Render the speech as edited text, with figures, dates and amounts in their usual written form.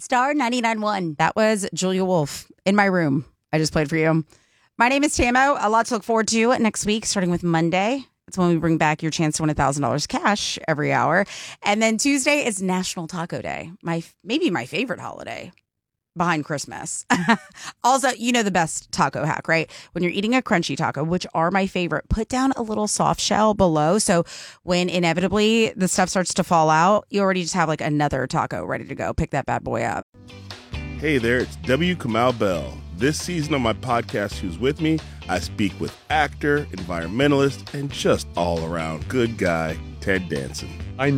Star 99.1. That was Julia Wolf in my room. I just played for you. My name is Tamo. A lot to look forward to next week, starting with Monday. It's when we bring back your chance to win $1,000 cash every hour. And then Tuesday is National Taco Day. Maybe my favorite holiday behind Christmas. Also, you know the best taco hack, right? When you're eating a crunchy taco, which are my favorite, put down a little soft shell below. So when inevitably the stuff starts to fall out, you already just have like another taco ready to go. Pick that bad boy up. Hey there, it's W. Kamau Bell. This season on my podcast, Who's With Me, I speak with actor, environmentalist, and just all-around good guy, Ted Danson.